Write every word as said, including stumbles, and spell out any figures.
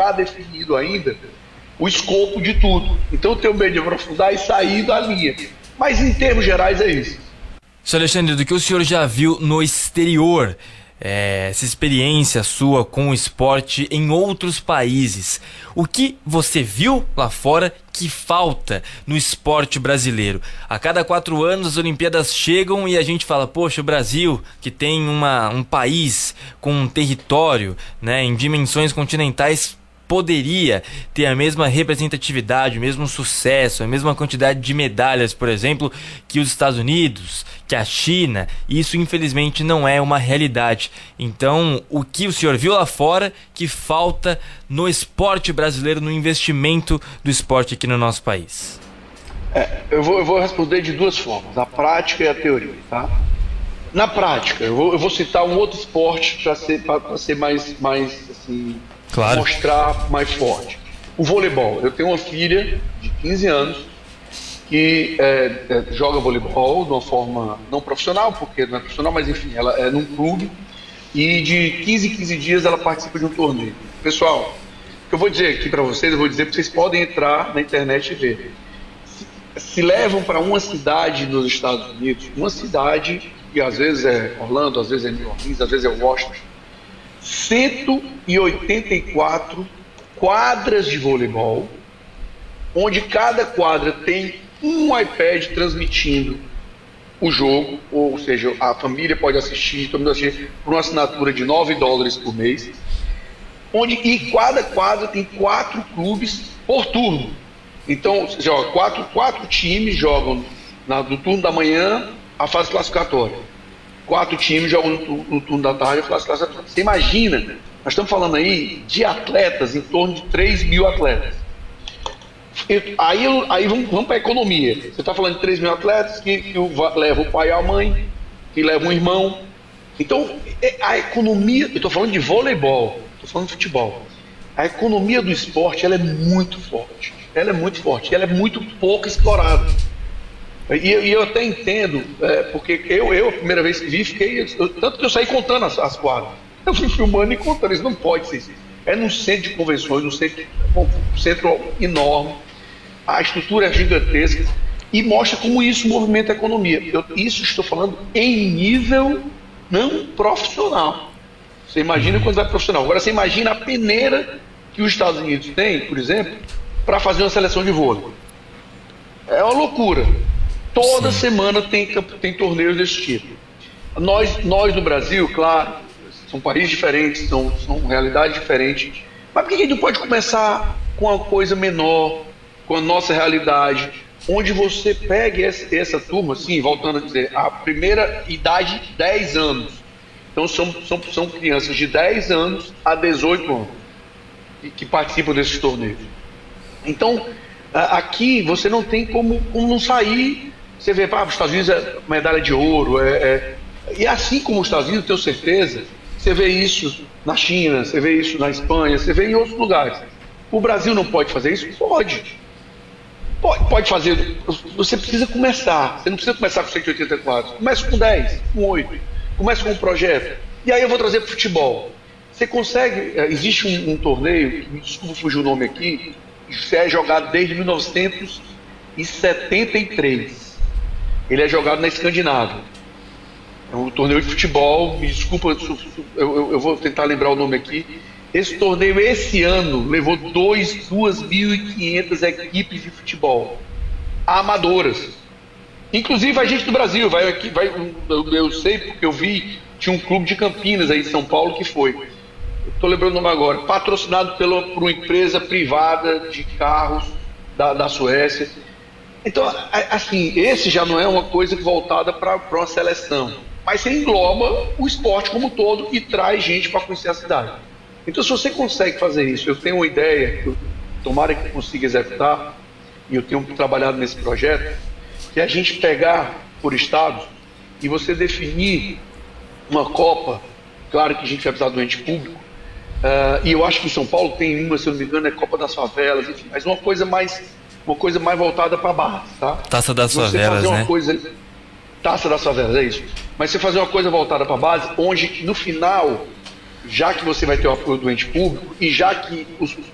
está definido ainda o escopo de tudo. Então eu tenho medo de aprofundar e sair da linha. Mas em termos gerais é isso. Senhor Alexandre, do que o senhor já viu no exterior, é, essa experiência sua com o esporte em outros países, o que você viu lá fora que falta no esporte brasileiro? A cada quatro anos as Olimpíadas chegam e a gente fala, poxa, o Brasil, que tem uma, um país com um território, né, em dimensões continentais, poderia ter a mesma representatividade, o mesmo sucesso, a mesma quantidade de medalhas, por exemplo, que os Estados Unidos, que a China. Isso infelizmente não é uma realidade. Então, o que o senhor viu lá fora que falta no esporte brasileiro, no investimento do esporte aqui no nosso país? É, eu, vou, eu vou responder de duas formas, a prática e a teoria, tá? Na prática, eu vou, eu vou citar um outro esporte para ser, para ser mais, mais assim, claro, mostrar mais forte. O voleibol. Eu tenho uma filha de quinze anos que é, é, joga voleibol de uma forma não profissional, porque não é profissional, mas enfim, ela é num clube, e de quinze em quinze dias ela participa de um torneio. Pessoal, o que eu vou dizer aqui para vocês, eu vou dizer porque vocês podem entrar na internet e ver. Se, se levam para uma cidade nos Estados Unidos, uma cidade que às vezes é Orlando, às vezes é New Orleans, às vezes é Washington, cento e oitenta e quatro quadras de voleibol, onde cada quadra tem um iPad transmitindo o jogo, ou seja, a família pode assistir, todo mundo assistir por uma assinatura de nove dólares por mês, onde e cada quadra tem quatro clubes por turno. Então, joga quatro, quatro times jogam na, no turno da manhã a fase classificatória. Quatro times jogam no, no turno da tarde a fase classificatória. Você imagina, nós estamos falando aí de atletas, em torno de três mil atletas. Aí, aí vamos, vamos para a economia. Você está falando de três mil atletas que, que leva o pai e a mãe, que leva um irmão. Então, a economia, eu estou falando de voleibol, estou falando de futebol. A economia do esporte ela é muito forte. Ela é muito forte, ela é muito pouco explorada. E, e eu até entendo, é, porque eu, eu, a primeira vez que vi, fiquei. Eu, tanto que eu saí contando as, as quadras. Eu fui filmando e contando, isso não pode ser isso. É num centro de convenções, num centro, um centro enorme, a estrutura é gigantesca e mostra como isso movimenta a economia. Eu, isso estou falando em nível não profissional. Você imagina quando vai profissional. Agora você imagina a peneira que os Estados Unidos têm, por exemplo, para fazer uma seleção de vôlei. É uma loucura. Toda Sim. semana tem, tem torneios desse tipo. Nós, nós no Brasil, claro, são países diferentes, são, são realidades diferentes. Mas por que a gente não pode começar com uma coisa menor, com a nossa realidade, onde você pegue essa, essa turma, assim, voltando a dizer, a primeira idade, dez anos. Então são, são, são crianças de dez anos a dezoito anos que, que participam desses torneios. Então, aqui você não tem como, como não sair. Você vê, ah, os Estados Unidos é medalha de ouro, é, é, e assim como os Estados Unidos, eu tenho certeza, você vê isso na China, você vê isso na Espanha, você vê em outros lugares. O Brasil não pode fazer isso? Pode. Pode, pode fazer. Você precisa começar. Você não precisa começar com cento e oitenta e quatro. Comece com dez, com oito. Comece com um projeto. E aí eu vou trazer para o futebol. Você consegue. Existe um, um torneio, me desculpa fugir o nome aqui, que é jogado desde mil novecentos e setenta e três. Ele é jogado na Escandinávia. É um torneio de futebol. Me desculpa, eu, eu, eu vou tentar lembrar o nome aqui. Esse torneio, esse ano, levou duas mil e quinhentas equipes de futebol amadoras. Inclusive a gente do Brasil, vai aqui, vai, eu sei porque eu vi, tinha um clube de Campinas aí em São Paulo que foi. Estou lembrando o nome agora, patrocinado pela, por uma empresa privada de carros da, da Suécia. Então, assim, esse já não é uma coisa voltada para uma seleção, mas você engloba o esporte como um todo e traz gente para conhecer a cidade. Então, se você consegue fazer isso, eu tenho uma ideia, que eu, tomara que eu consiga executar, e eu tenho trabalhado nesse projeto, que é a gente pegar por estados e você definir uma Copa. Claro que a gente vai precisar do ente público, uh, e eu acho que em São Paulo tem uma, se eu não me engano, é Copa das Favelas, enfim, mas uma coisa mais, uma coisa mais voltada para a base, tá? Taça das você Favelas, fazer uma né? Coisa, Taça das Favelas, é isso. Mas você fazer uma coisa voltada para a base, onde no final, já que você vai ter o apoio do ente público e já que os